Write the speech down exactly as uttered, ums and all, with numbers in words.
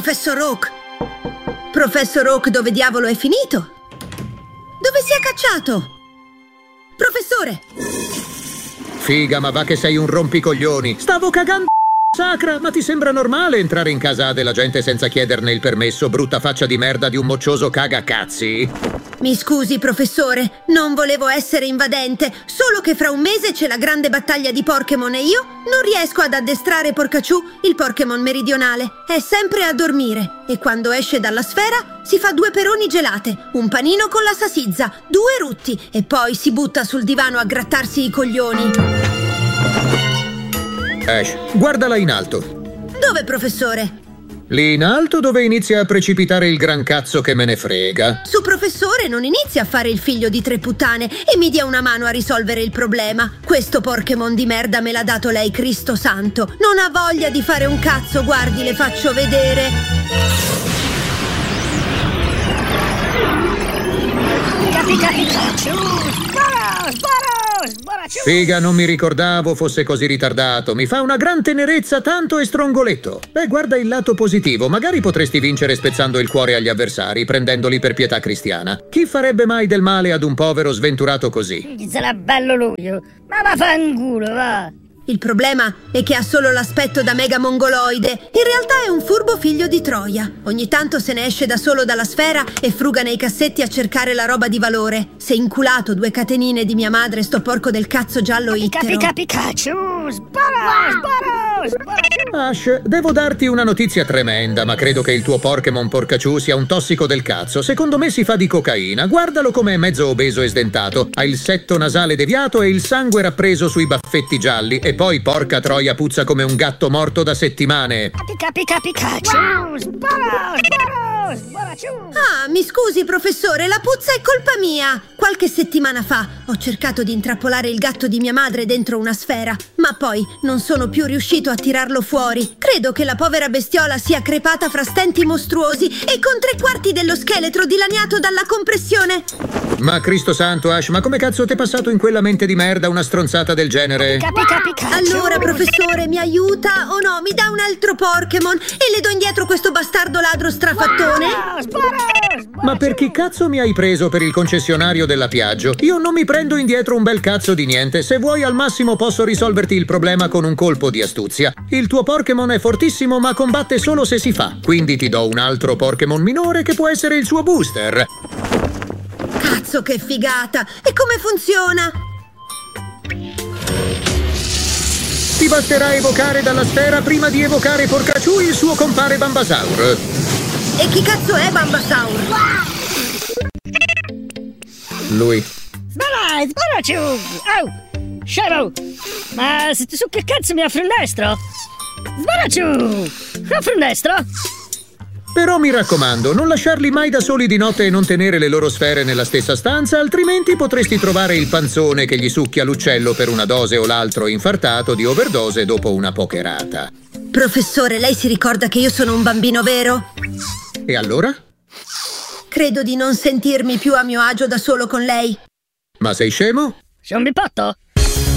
Professor Oak! Professor Oak, dove diavolo è finito? Dove si è cacciato? Professore! Figa, ma va che sei un rompicoglioni. Stavo cagando sacra, ma ti sembra normale entrare in casa della gente senza chiederne il permesso, brutta faccia di merda di un moccioso cagacazzi? Mi scusi, professore, non volevo essere invadente, solo che fra un mese c'è la grande battaglia di Pokémon e io non riesco ad addestrare Porcachù, il Pokémon meridionale. È sempre a dormire e quando esce dalla sfera si fa due peroni gelate, un panino con la salsiccia, due rutti e poi si butta sul divano a grattarsi i coglioni. Ash, guardala in alto. Dove, professore? Lì in alto dove inizia a precipitare il gran cazzo che me ne frega. Su, professore, non inizi a fare il figlio di tre puttane e mi dia una mano a risolvere il problema. Questo Pokémon di merda me l'ha dato lei, Cristo santo. Non ha voglia di fare un cazzo, guardi, le faccio vedere. Pica Pikachu! Boros, Boros, Boraciù! Figa, non mi ricordavo fosse così ritardato. Mi fa una gran tenerezza tanto e strongoletto. Beh, guarda il lato positivo. Magari potresti vincere spezzando il cuore agli avversari, prendendoli per pietà cristiana. Chi farebbe mai del male ad un povero sventurato così? Sarà bello lui, ma va fanculo, va! Il problema è che ha solo l'aspetto da mega mongoloide. In realtà è un furbo figlio di Troia. Ogni tanto se ne esce da solo dalla sfera e fruga nei cassetti a cercare la roba di valore. Se inculato due catenine di mia madre, sto porco del cazzo giallo Pica ittero. Pica Pikachu! Boros, Boros, Boraciù! Ash, devo darti una notizia tremenda, ma credo che il tuo Pokémon Porcachù sia un tossico del cazzo. Secondo me si fa di cocaina. Guardalo com'è mezzo obeso e sdentato. Ha il setto nasale deviato e il sangue rappreso sui baffetti gialli. E poi, porca troia, puzza come un gatto morto da settimane. Pica Pica Pikachu! Boros, Boros, Boraciù! Ah, mi scusi, professore, la puzza è colpa mia. Qualche settimana fa ho cercato di intrappolare il gatto di mia madre dentro una sfera, ma poi non sono più riuscito a tirarlo fuori. Credo che la povera bestiola sia crepata fra stenti mostruosi e con tre quarti dello scheletro dilaniato dalla compressione. Ma Cristo santo, Ash, ma come cazzo t'è passato in quella mente di merda una stronzata del genere? Pica Pica Pikachu! Allora, professore, mi aiuta o no? Mi dà un altro Pokémon e le do indietro questo bastardo ladro strafattone? Boros, Boros, Ma per chi cazzo mi hai preso per il concessionario della Piaggio? Io non mi prendo indietro un bel cazzo di niente. Se vuoi al massimo posso risolverti il problema con un colpo di astuzia. Il tuo Pokémon è fortissimo ma combatte solo se si fa. Quindi ti do un altro Pokémon minore che può essere il suo booster. Cazzo, che figata! E come funziona? Ti basterà evocare dalla sfera prima di evocare Porcachù il suo compare Bambasaur. E chi cazzo è Bambasaur? Lui. Sbalai, Boraciù! Au! Scemo! Ma se tu su che cazzo mi offri un destro? Sbaraciù! Offri un destro? Però mi raccomando, non lasciarli mai da soli di notte e non tenere le loro sfere nella stessa stanza, altrimenti potresti trovare il panzone che gli succhia l'uccello per una dose o l'altro infartato di overdose dopo una pokerata. Professore, lei si ricorda che io sono un bambino vero? E allora? Credo di non sentirmi più a mio agio da solo con lei. Ma sei scemo? Sei un bipotto?